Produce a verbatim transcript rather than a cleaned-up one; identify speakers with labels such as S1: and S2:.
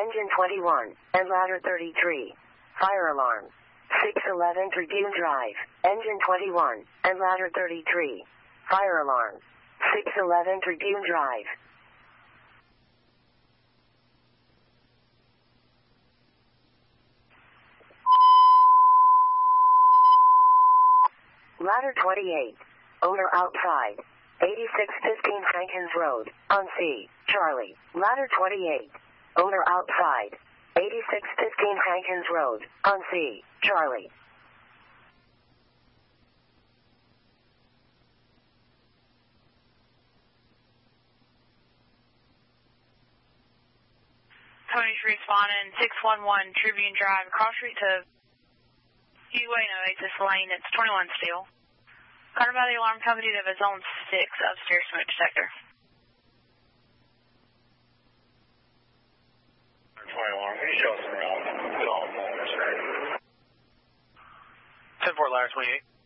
S1: engine twenty-one, and ladder thirty-three. Fire alarm. six eleven Tribune Drive, engine twenty-one, and ladder thirty-three. Fire alarm. six eleven Tribune Drive. Ladder twenty-eight. Owner outside. eighty-six fifteen Hankins Road, on C, Charlie. Ladder twenty-eight. Owner outside. eighty-six fifteen Hankins Road, on C, Charlie.
S2: twenty-three responding, six one one Tribune Drive, cross street to Gateway and Oasis Lane. It's twenty-one still. Caught by the alarm company to the zone six upstairs smoke detector.
S3: twenty alarm, can you show us around? ten four ladder twenty-eight.